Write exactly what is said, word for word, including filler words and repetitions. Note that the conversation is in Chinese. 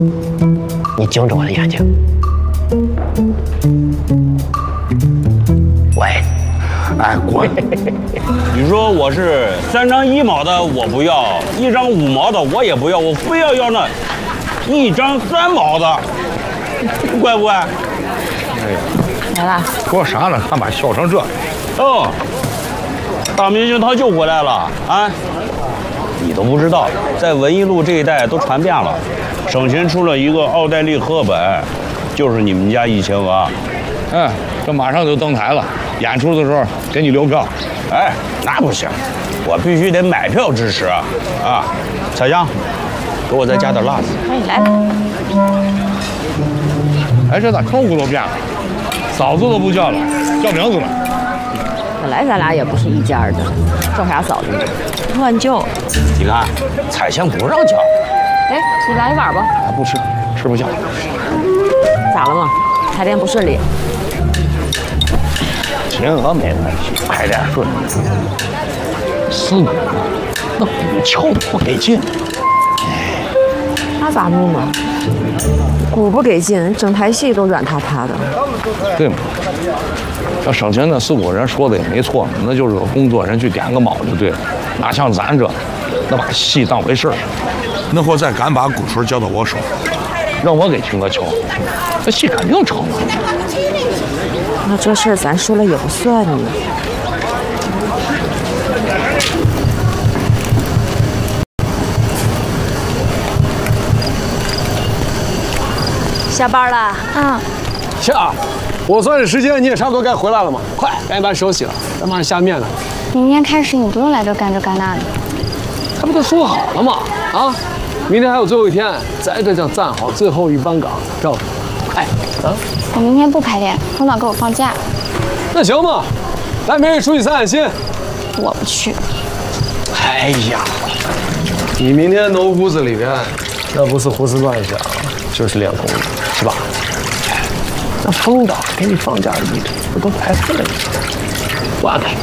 你盯着我的眼睛。喂， 哎，滚！ 你说我是三张一毛的，我不要；一张五毛的，我也不要，我非要要那一张三毛的，怪不怪？ 哎呀， 来了， 说啥呢？干嘛笑成这样？ 哦，大明星他就回来了啊！你都不知道，在文艺路这一带都传遍了。省群出了一个奥黛丽·赫本，就是你们家易前娥。 嗯，这马上就登台了，演出的时候给你留票。 哎，那不行，我必须得买票支持啊！啊，彩香，给我再加点辣子。 哎，来了。 哎，这咋称呼都变了？嫂子都不叫了，叫名字了。 本来咱俩也不是一家的，叫啥嫂子呢？乱叫。 你看，彩香不让叫。 哎，你来一碗吧。 啊，不吃，吃不下。 咋了嘛？排练不顺利。 前额没问题，排练顺利。四个那鼓敲的不给劲。 那咋弄嘛？鼓不给劲，整台戏都软塌塌的。 对嘛？要省钱那四五人说的也没错，那就是个工作人去点个卯就对了，哪像咱这，那把戏当回事儿。 那会再敢把鼓槌交到我手， 让我给听个敲，这戏肯定成了。 那这事儿咱说了也不算呢。下班了？ 嗯。 行啊，我算是时间，你也差不多该回来了嘛。快，赶紧把手洗了，咱马上下面了。 明天开始你不用来这干这干那的。 他不都说好了吗？啊，明天还有最后一天，在这叫站好最后一班岗，知道吗？哎，啊， 我明天不排练，头脑给我放假。 那行吧，咱明儿出去散散心。 我不去。 哎呀，你明天农屋子里边，那不是胡思乱想，就是练功，是吧？那风导给你放假的日子不都排废了吗？我看。